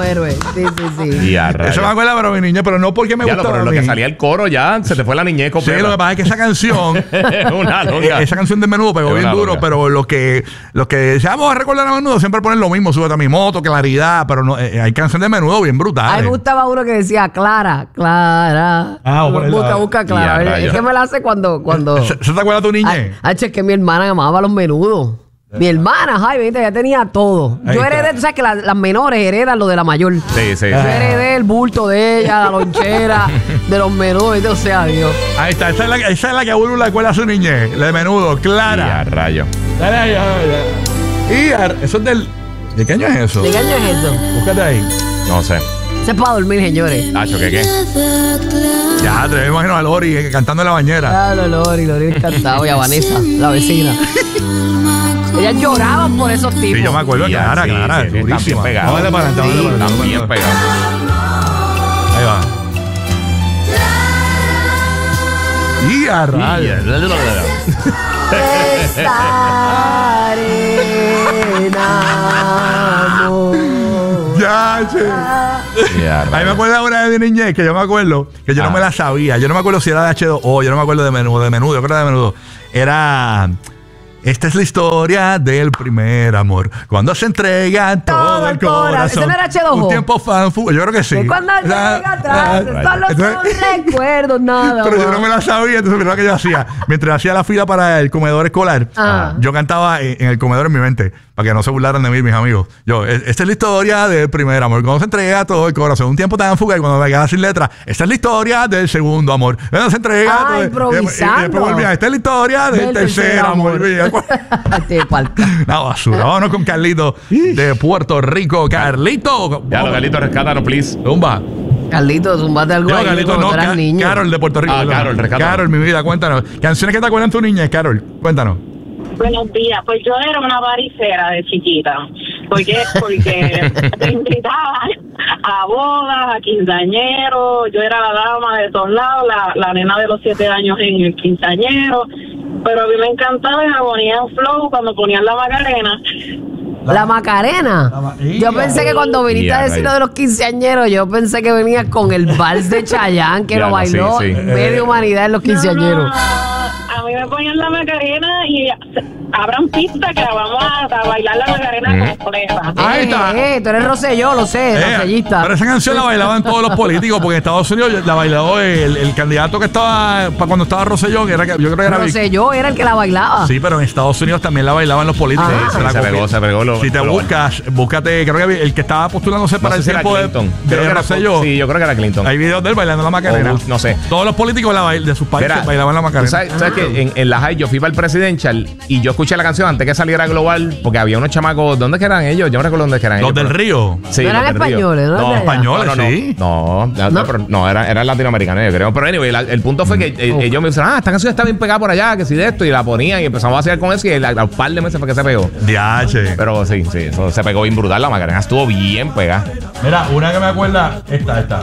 héroe. Sí. Eso me acuerda, pero mi niña, pero no porque me gustaba. Pero lo que salía el coro ya, se te fue la niñez completa. Sí, lo que pasa es que esa canción, una longa. esa canción de Menudo pegó bien duro, longa. Pero lo que vamos a recordar a Menudo siempre ponen lo mismo, Súbete a mi moto, Claridad, pero no, hay canciones de Menudo bien brutales. A mí me gustaba uno que decía Clara. Busca Clara. Es que me la hace cuando... ¿Se te acuerda tu niñez? Es que mi hermana amaba los Menudos. Mi hermana, Jaime, ya tenía todo. Yo heredé, tú sabes que las menores heredan lo de la mayor. Sí. Yo heredé el bulto de ella, la lonchera, de los Menudos, o sea, Dios. Ahí está, esa es la que a uno le acuerda a su niñez, la de Menudo, Clara. Y a rayo. Eso es del... ¿De qué año es eso? ¿De qué año es eso? Búscate ahí. No sé. Se es para dormir, señores. Nacho, ¿qué? Ya, te imagino a Lori cantando en la bañera. Claro, Lori cantaba. Y a Vanessa, la vecina. Ellas lloraban por esos tipos. Sí, yo me acuerdo, Clara, durísima. Vamos a para adelante. También pegado. Ahí va. Y a rayos. Ya, che. Ahí me acuerdo ahora de mi niñez, que yo me acuerdo, que yo no me la sabía. Yo no me acuerdo si era de H2O, yo no me acuerdo de Menudo, yo creo que era de Menudo. Era... Esta es la historia del primer amor. Cuando se entrega todo el corazón. ¿Ese no era H2O? Un tiempo fanfu. Yo creo que sí. Que cuando llega atrás, solo son recuerdos, nada. Pero yo no me la sabía, entonces lo que yo hacía, mientras hacía la fila para el comedor escolar, yo cantaba en el comedor en mi mente, para que no se burlaran de mí, mis amigos. Esta es la historia del primer amor. Cuando se entrega todo el corazón. Un tiempo tan fugaz y cuando me quedaba sin letra. Esta es la historia del segundo amor. Cuando se entrega todo. Improvisando. Y después volvía. Esta es la historia del tercer amor. La basura. Vámonos con Carlito de Puerto Rico. Carlito. Ya, Carlito, rescátanos, please. Zumba. Carlito, zumbate algo. No, Carlito, no. Carol de Puerto Rico. Carol, rescátanos. Carol, mi vida, cuéntanos. Canciones que te acuerdan tu niñez, Carol. Cuéntanos. Buenos días. Pues yo era una varicera de chiquita. Porque me invitaban a bodas, a quinceañeros. Yo era la dama de todos lados, la nena de los 7 años en el quinceañero. Pero a mí me encantaba y me ponían flow cuando ponían la Macarena. ¿La Macarena? Yo pensé que cuando viniste a decir lo de los quinceañeros, yo pensé que venías con el vals de Chayanne, que lo bailó media humanidad en los quinceañeros. A mí me ponían la Macarena y abran pista que vamos a bailar la Macarena completa. Ahí está. Tú eres Rosselló, lo sé, rosellista. Pero esa canción la bailaban todos los políticos, porque en Estados Unidos la bailó el candidato que estaba para cuando estaba Rosselló, que era, yo creo que era Rosselló era el que la bailaba. Sí, pero en Estados Unidos también la bailaban los políticos. Se pegó. Si te búscate, creo que el que estaba postulándose para el tiempo de Rosselló. Sí, yo creo que era Clinton. Hay videos de él bailando la Macarena. No sé. Todos los políticos de sus países bailaban la Macarena. ¿Sabes que en la high yo fui para el Presidential y yo escuché la canción antes que saliera global porque había unos chamacos? ¿Dónde que eran ellos? Yo no recuerdo dónde eran ellos. ¿Los del Río? Sí, ¿no eran españoles? No, españoles, sí. No, eran latinoamericanos, yo creo. Pero anyway, el punto fue que ellos me dijeron, esta canción está bien pegada por allá, que si de esto, y la ponían y empezamos a hacer con eso y a un par de meses fue que se pegó. Diache. Pero sí, eso se pegó bien brutal, la Macarena estuvo bien pegada. Mira, una que me acuerda, esta.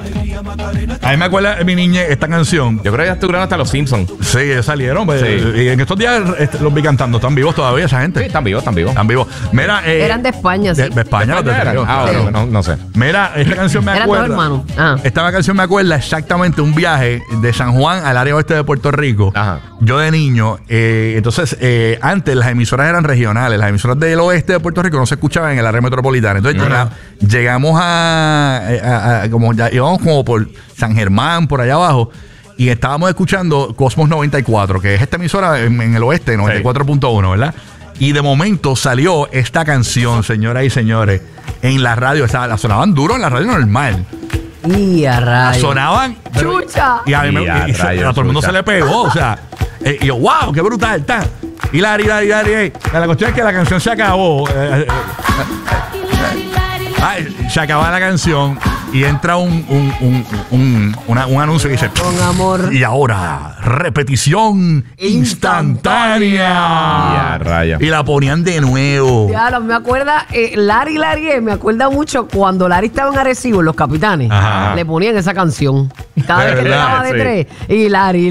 A mí me acuerda de mi niñez esta canción. Yo creo que ya estuvieron hasta los Simpsons. Sí, ellos salieron. Y en estos días los vi cantando. ¿Están vivos todavía esa gente? Sí, están vivos. Mira, eran de España, sí. De España, los de Río. No sé. Mira, esta canción me acuerda. Eran dos hermanos. Esta canción me acuerda exactamente un viaje de San Juan al área oeste de Puerto Rico. Ajá. Yo de niño, entonces, antes las emisoras eran regionales. Las emisoras del oeste de Puerto Rico no se escuchaban en el área metropolitana. Entonces llegamos como ya íbamos como por San Germán, por allá abajo. Y estábamos escuchando Cosmos 94, que es esta emisora en el oeste, 94.1, ¿verdad? Y de momento salió esta canción, señoras y señores, en la radio. La sonaban duro en la radio normal. Y a rayos. Sonaban. ¡Chucha! Y a todo el mundo se le pegó, o sea. Y yo, wow, qué brutal está. Y la cuestión es que la canción se acabó. Se acaba la canción y entra un anuncio que dice con amor. Y ahora, repetición instantánea. Y la ponían de nuevo. Claro, me acuerda, Larry, me acuerda mucho cuando Larry estaba en Arecibo, en Los Capitanes. Ajá. Le ponían esa canción. Cada vez que le daba de 3. Y Larry.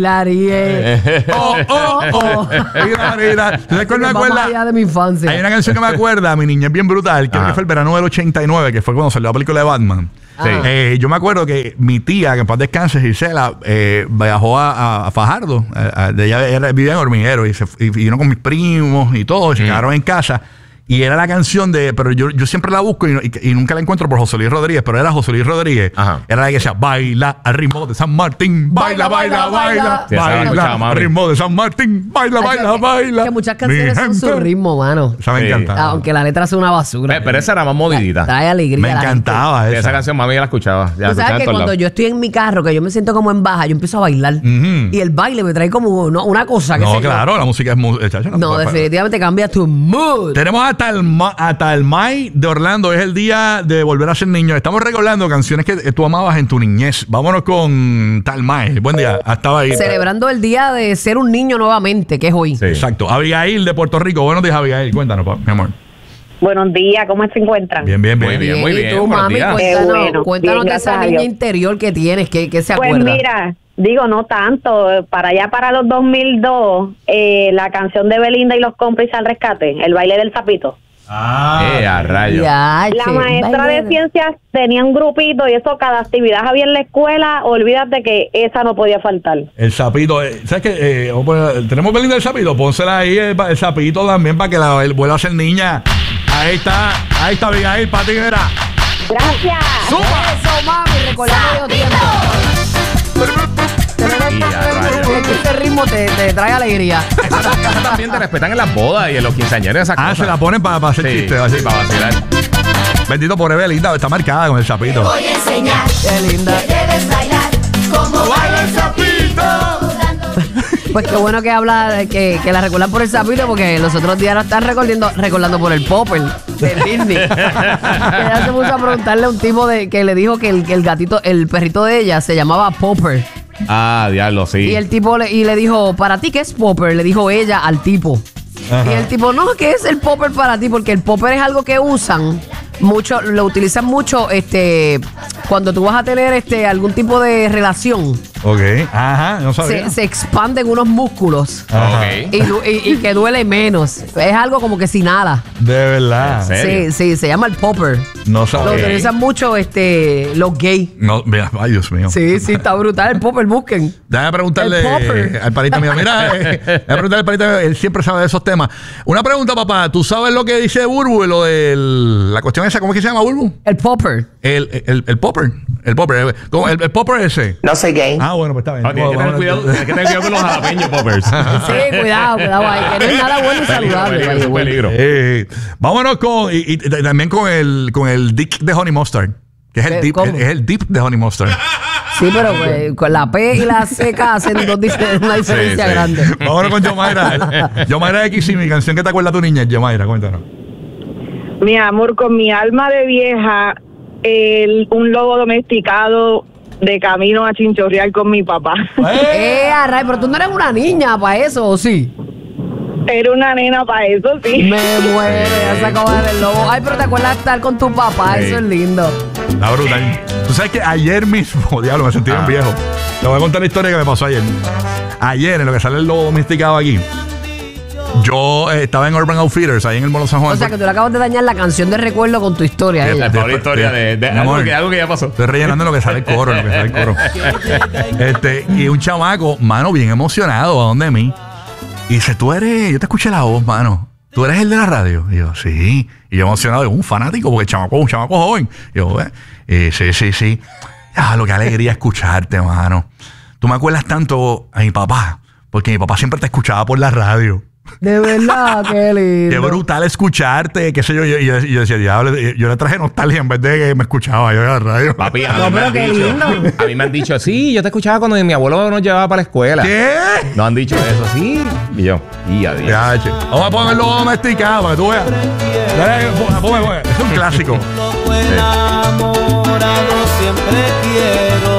¿Sabes cuál me acuerda? De mi infancia. Hay una canción que me acuerda, mi niña es bien brutal. Creo que fue el verano del 89, que fue cuando salió la película de Batman. Sí. Yo me acuerdo que mi tía, que en paz descanse, Gisela, viajó a Fajardo. Ella vivía en Hormiguero y vino con mis primos y todo, y se quedaron en casa. Y era la canción pero yo siempre la busco y nunca la encuentro por José Luis Rodríguez, pero era José Luis Rodríguez. Ajá. Era la que decía, baila al ritmo de San Martín, baila, baila, baila, Sí, esa la escuchaba, baila mami. al ritmo de San Martín, baila, baila, baila. Que muchas canciones son su ritmo, mano. Esa me Sí. encantaba. Aunque la letra sea una basura. Pero esa era más movidita. Trae alegría. Me a la encantaba Sí, esa. esa canción mami ya la escuchaba. Ya la Tú escuchaba sabes en que todos cuando lados. yo estoy en mi carro, que yo me siento como en baja, yo empiezo a bailar. Y el baile me trae como una cosa que No, claro, la música es muy... No, definitivamente cambia tu mood. Tenemos hasta el May de Orlando. Es el día de volver a ser niño. Estamos recordando canciones que tú amabas en tu niñez. Vámonos con Tal May. Buen día. Estaba ahí. Celebrando el día de ser un niño nuevamente, que es hoy. Sí. Exacto. Abigail de Puerto Rico. Buenos días, Abigail. Cuéntanos, mi amor. Buenos días, ¿cómo se encuentran? Bien, bien, bien. Muy bien, muy Y bien. tú, buenos mami, días. cuéntanos, Qué bueno. cuéntanos Bien, de esa gracias a niña Dios. interior que tienes, que se Pues acuerda. mira, digo, no tanto. Para allá, para los 2002, la canción de Belinda y los cómplices al rescate, el baile del sapito. A rayo. Ya, La che, maestra baile. de ciencias tenía un grupito y eso, cada actividad había en la escuela, olvídate que esa no podía faltar. El sapito. ¿Sabes qué? Tenemos Belinda el sapito. Pónsela ahí el sapito también para que la vuelva a ser niña. Ahí está, Abigail, para ti, mira. Gracias. Eso, mami, recordando de tiempo. Y a rayos. Que este ritmo te trae alegría. Esa también te respetan en las bodas y en los quinceañeros, esas cosas. Se la ponen para hacer Sí, chistes. Así. sí, para vacilar. Bendito por Belinda. Está marcada con el sapito. Voy a enseñar Qué linda. que debes bailar como baila el sapito. Pues qué bueno que habla, que la recuerdan por el sapito, porque los otros días la están recordando por el popper de Disney. Ella se puso a preguntarle a un tipo que le dijo que el gatito, el perrito de ella se llamaba Popper. Ah, diablo, sí. Y el tipo le dijo, ¿para ti qué es Popper? Le dijo ella al tipo. Ajá. Y el tipo, no, ¿qué es el Popper para ti? Porque el Popper es algo que usan mucho, lo utilizan mucho cuando tú vas a tener algún tipo de relación. Ok. Ajá, no sabía. Se expanden unos músculos. Ajá. Ok. Y que duele menos. Es algo como que sin nada. De verdad. ¿En serio? Sí, se llama el popper. No Lo sabía. utilizan mucho los gays. No, mira, ay, Dios mío. Sí, está brutal el popper, busquen. Déjame preguntarle El popper. al panita mío. Mira, déjame preguntarle al panita mío. Él siempre sabe de esos temas. Una pregunta, papá. ¿Tú sabes lo que dice Burbu? Lo de la cuestión esa. ¿Cómo es que se llama, Burbu? El popper. El popper. El popper. ¿Cómo? El popper ese. No soy gay. Ah, bueno, pues está bien. No, tienes que tener cuidado, tienes que tener cuidado con los jalapeños poppers. Sí, cuidado ahí. Que no es nada bueno y saludable. Peligro, by the way. peligro. Vámonos y también con el dip de Honey Mustard. Que es el dip, ¿Cómo? es el dip de Honey Mustard. Sí, pero con la P y la CK hacen una diferencia sí. grande. Vámonos con Yomaira. Yomaira X y mi canción que te acuerda tu niña, Yomaira, cuéntanos. Mi amor, con mi alma de vieja, un lobo domesticado de camino a chinchorrear con mi papá. Array, pero tú no eres una niña para eso, ¿o sí? Era una nena para eso, sí. Me muere, ya se acaba de ver el lobo. Ay, pero te acuerdas de estar con tu papá, Sí. eso es lindo. Está brutal. Tú sabes que ayer mismo, diablo, me sentí bien viejo. Te voy a contar la historia que me pasó ayer. Ayer, en lo que sale el lobo domesticado aquí, yo estaba en Urban Outfitters, ahí en el Molo San Juan. O sea, que tú le acabas de dañar la canción de recuerdo con tu historia. a ella. Toda la historia de Mi amor, algo que ya pasó. Estoy rellenando lo que sale el coro, lo que sale el coro. Y un chamaco, mano, bien emocionado, ¿a dónde de mí? Y dice, yo te escuché la voz, mano. ¿Tú eres el de la radio? Y yo, sí. Y yo emocionado, un fanático, porque el chamaco es un chamaco joven. Y yo, sí. Ah, lo que alegría escucharte, mano. Tú me acuerdas tanto a mi papá, porque mi papá siempre te escuchaba por la radio. De verdad, qué lindo. Qué brutal escucharte, qué sé yo. Y yo decía, diablo, yo le traje nostalgia en vez de que me escuchaba yo en la radio. Papi, a mí No, me pero han qué dicho, lindo. a mí me han dicho, sí, yo te escuchaba cuando mi abuelo nos llevaba para la escuela. ¿Qué? No han dicho eso, sí. Y yo, y adiós. Ya, che. Vamos a ponerlo domesticado para que tú veas. Dale, ponme. Es un clásico. Loco enamorado siempre quiero